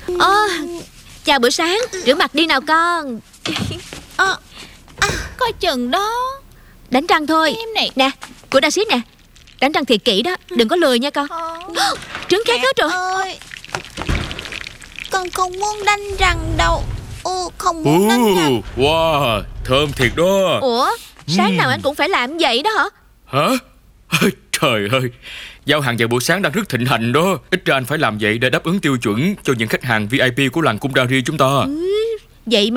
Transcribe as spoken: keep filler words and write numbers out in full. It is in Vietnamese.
Ơ, chào bữa sáng, rửa mặt đi nào con. à, à, Coi chừng đó. Đánh răng thôi. Em này. Nè, của Dasit nè. Đánh răng thiệt kỹ đó, đừng có lười nha con. Ờ. Trứng khác hết rồi. Ơi, con không muốn đánh răng đâu. Ô, không muốn đánh răng. Wow, thơm thiệt đó. Ủa, sáng nào anh cũng phải làm vậy đó hả? Hả? Trời ơi, giao hàng vào buổi sáng đang rất thịnh hành đó. Ít ra anh phải làm vậy để đáp ứng tiêu chuẩn cho những khách hàng vi ai pi của làng Kundari chúng ta. Ừ, vậy mà